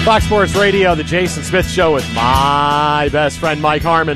Fox Sports Radio, the Jason Smith Show with my best friend Mike Harmon.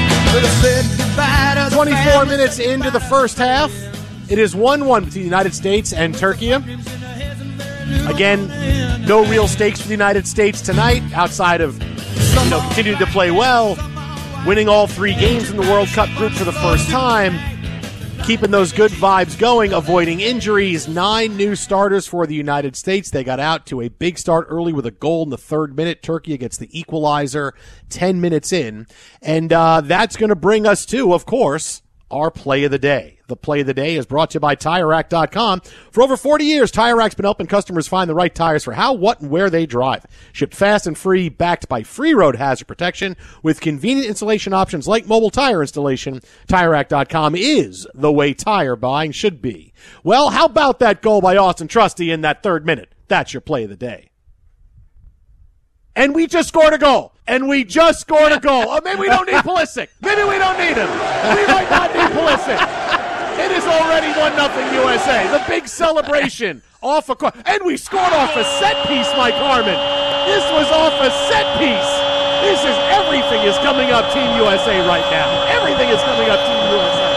24 minutes into the first half. It is 1-1 between the United States and Turkey. Again, no real stakes for the United States tonight outside of continuing to play well, winning all 3 games in the World Cup group for the first time, keeping those good vibes going, avoiding injuries. 9 new starters for the United States. They got out to a big start early with a goal in the 3rd minute. Turkey gets the equalizer 10 minutes in. And that's going to bring us to, of course, our play of the day. The play of the day is brought to you by TireRack.com. For over 40 years, TireRack's been helping customers find the right tires for how, what, and where they drive. Shipped fast and free, backed by free road hazard protection with convenient installation options like mobile tire installation. TireRack.com is the way tire buying should be. Well, how about that goal by Austin Trusty in that 3rd minute? That's your play of the day. And we just scored a goal. And we just scored a goal. Oh, maybe we don't need Pulisic. Maybe we don't need him. We might not need Pulisic. It is already 1-0 USA. The big celebration off a and we scored off a set piece, Mike Harmon. This was off a set piece. Everything is coming up Team USA right now. Everything is coming up Team USA.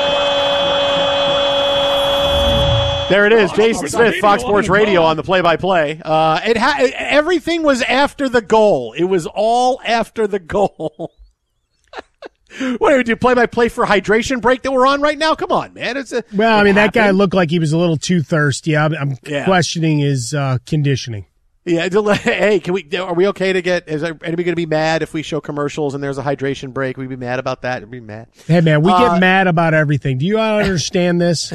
There it is, Jason Smith, Fox Sports Radio on the play-by-play. Everything was after the goal. It was all after the goal. What do we do? Play-by-play for hydration break that we're on right now? Come on, man! That guy looked like he was a little too thirsty. I'm questioning his conditioning. Yeah. Hey, are we okay to is anybody going to be mad if we show commercials and there's a hydration break? We'd be mad about that. We'd be mad. Hey, man, we get mad about everything. Do you understand this?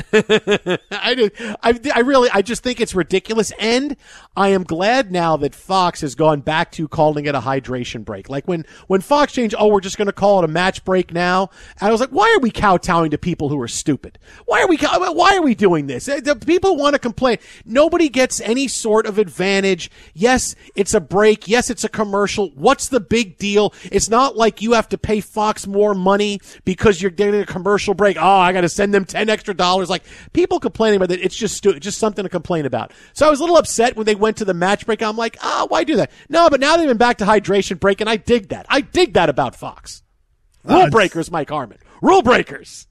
I just think it's ridiculous. And I am glad now that Fox has gone back to calling it a hydration break. Like when Fox changed, we're just going to call it a match break now. And I was like, why are we kowtowing to people who are stupid? Why are we doing this? The people want to complain. Nobody gets any sort of advantage. Yes, it's a break. Yes, it's a commercial. What's the big deal? It's not like you have to pay Fox more money because you're getting a commercial break. Oh, I got to send them $10 extra. Like, people complaining about it. It's just just something to complain about. So I was a little upset when they went to the match break. I'm like, why do that? No, but now they've been back to hydration break, and I dig that. I dig that about Fox. Rule breakers, Mike Harmon. Rule breakers.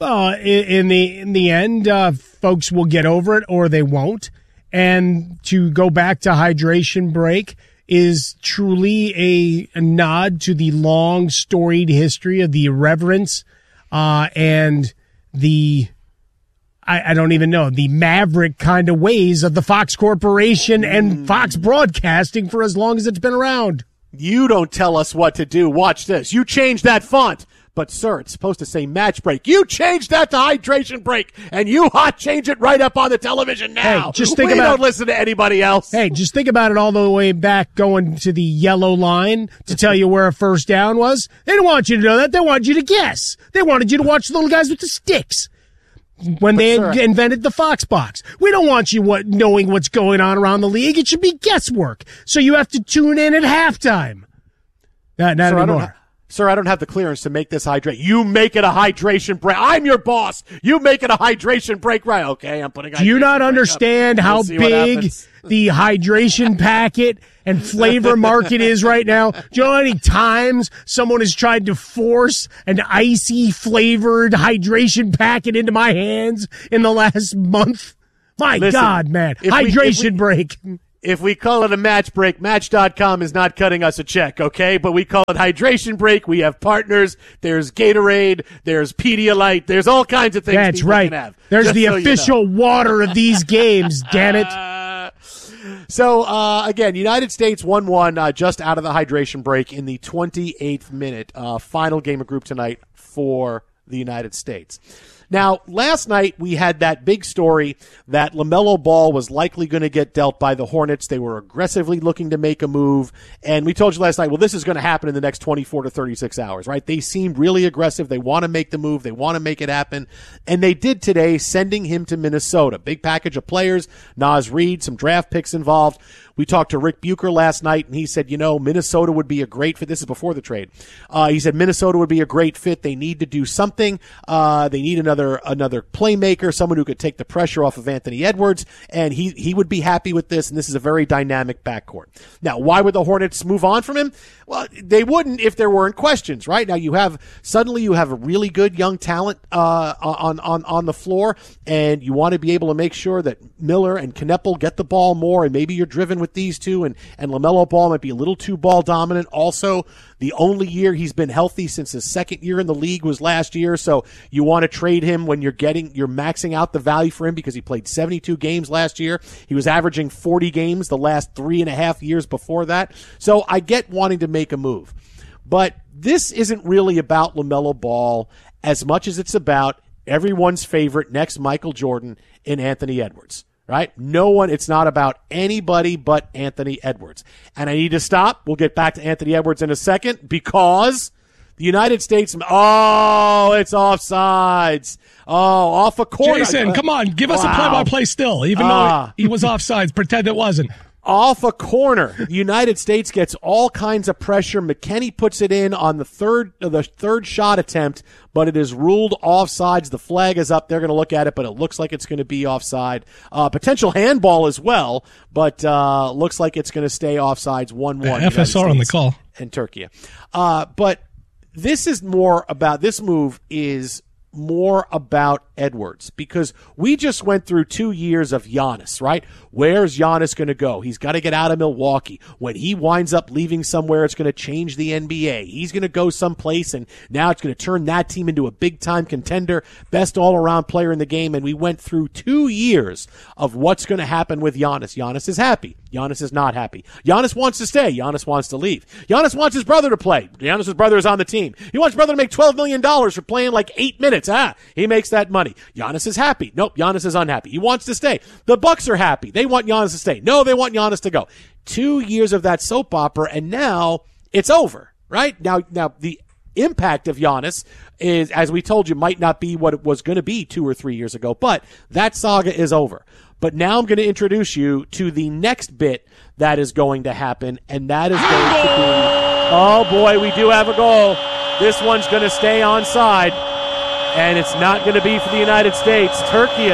In the end, folks will get over it or they won't. And to go back to hydration break is truly a nod to the long storied history of the irreverence and the I don't even know, the maverick kind of ways of the Fox Corporation and Fox Broadcasting for as long as it's been around. You don't tell us what to do. Watch this. You change that font. But, sir, it's supposed to say match break. You changed that to hydration break, and you change it right up on the television now. Hey, we don't listen to anybody else. Hey, just think about it all the way back going to the yellow line to tell you where a first down was. They didn't want you to know that. They wanted you to guess. They wanted you to watch the little guys with the sticks when they invented the Fox box. We don't want you knowing what's going on around the league. It should be guesswork. So you have to tune in at halftime. Not anymore. Sir, I don't have the clearance to make this hydrate. You make it a hydration break. I'm your boss. You make it a hydration break, right? Okay, I'm putting. Do you not understand how big the hydration packet and flavor market is right now? Do you know how many times someone has tried to force an icy flavored hydration packet into my hands in the last month? Listen, God, man. Hydration break. If we call it a match break, Match.com is not cutting us a check, okay? But we call it hydration break. We have partners. There's Gatorade. There's Pedialyte. There's all kinds of things. That's right. There's the official water of these games, damn it. So, again, United States 1-1 just out of the hydration break in the 28th minute. Final game of group tonight for the United States. Now, last night we had that big story that LaMelo Ball was likely going to get dealt by the Hornets. They were aggressively looking to make a move. And we told you last night, well, this is going to happen in the next 24 to 36 hours, right? They seemed really aggressive. They want to make the move. They want to make it happen. And they did today, sending him to Minnesota. Big package of players, Naz Reid, some draft picks involved. We talked to Rick Bucher last night, and he said, Minnesota would be a great fit. This is before the trade. He said Minnesota would be a great fit. They need to do something. They need another playmaker, someone who could take the pressure off of Anthony Edwards, and he would be happy with this, and this is a very dynamic backcourt. Now, why would the Hornets move on from him? Well, they wouldn't if there weren't questions, right? Now you have a really good young talent on the floor, and you want to be able to make sure that Miller and Kneppel get the ball more, and maybe you're driven with these two, and LaMelo Ball might be a little too ball dominant. Also, the only year he's been healthy since his second year in the league was last year, so you want to trade him when you're maxing out the value for him because he played 72 games last year. He was averaging 40 games the last 3.5 years before that. So I get wanting to make a move. But this isn't really about LaMelo Ball as much as it's about everyone's favorite next Michael Jordan in Anthony Edwards. Right? It's not about anybody but Anthony Edwards. And I need to stop. We'll get back to Anthony Edwards in a second because the United States, it's offsides. Off a corner. Jason, come on, give us a play-by-play still, even though he was offsides. Pretend it wasn't. Off a corner. The United States gets all kinds of pressure. McKinney puts it in on the third shot attempt, but it is ruled offsides. The flag is up. They're going to look at it, but it looks like it's going to be offside. Potential handball as well, but looks like it's going to stay offsides 1-1. FSR on the call. And Turkey. But this move is more about Edwards because we just went through 2 years of Giannis, right? Where's Giannis going to go? He's got to get out of Milwaukee. When he winds up leaving somewhere, it's going to change the NBA. He's going to go someplace, and now it's going to turn that team into a big-time contender, best all-around player in the game, and we went through 2 years of what's going to happen with Giannis. Giannis is happy. Giannis is not happy. Giannis wants to stay. Giannis wants to leave. Giannis wants his brother to play. Giannis' brother is on the team. He wants his brother to make $12 million for playing like 8 minutes. He makes that money. Giannis is happy. Nope, Giannis is unhappy. He wants to stay. The Bucks are happy. They want Giannis to stay. No, they want Giannis to go. 2 years of that soap opera, and now it's over, right? Now the impact of Giannis is, as we told you, might not be what it was going to be 2 or 3 years ago, but that saga is over. But now I'm going to introduce you to the next bit that is going to happen, and that is going to be, oh boy, we do have a goal. This one's going to stay onside, and it's not going to be for the United States. Turkey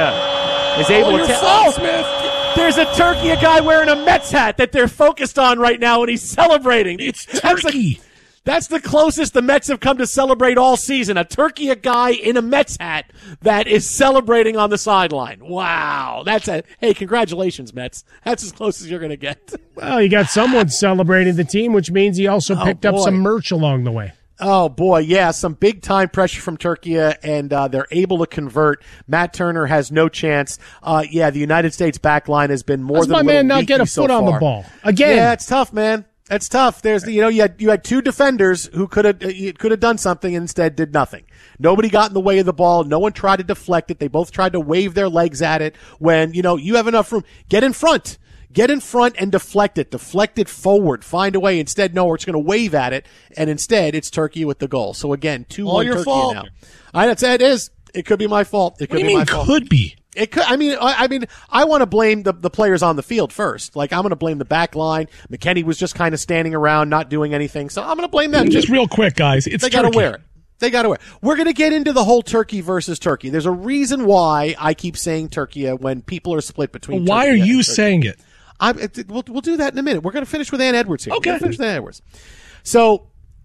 is able to Smith. There's a Turkey guy wearing a Mets hat that they're focused on right now, and he's celebrating. It's Turkey. That's the closest the Mets have come to celebrate all season. A Turkey guy in a Mets hat that is celebrating on the sideline. Wow. Hey, congratulations, Mets. That's as close as you're going to get. Well, you got someone celebrating the team, which means he also picked up some merch along the way. Oh, boy, yeah, some big-time pressure from Turkey, and they're able to convert. Matt Turner has no chance. The United States back line has been more than a little my man not get a foot on the ball. Again. Yeah, it's tough, man. That's tough. There's you had two defenders who could have done something and instead did nothing. Nobody got in the way of the ball. No one tried to deflect it. They both tried to wave their legs at it when, you have enough room. Get in front. Get in front and deflect it. Deflect it forward. Find a way. Instead, no, we're just going to wave at it, and instead it's Turkey with the goal. So again, 2-1 Turkey fault. now. It is. It could be my fault. It could be my fault. Could be? It could. I want to blame the players on the field first. Like, I'm going to blame the back line. McKinney was just kind of standing around, not doing anything. So I'm going to blame them. Just real quick, guys. It's they got to wear it. They got to wear it. We're going to get into the whole Turkey versus Turkey. There's a reason why I keep saying Turkey when people are split between. Why Turkey are you and saying it? We'll do that in a minute. We're going to finish with Ann Edwards here. Okay. We're going to finish with Ann Edwards. So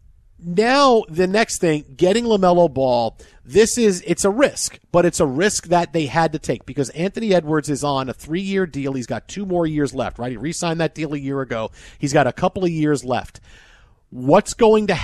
now the next thing, getting LaMelo Ball. It's a risk, but it's a risk that they had to take because Anthony Edwards is on a 3-year deal. He's got 2 more years left, right? He re-signed that deal a year ago. He's got a couple of years left. What's going to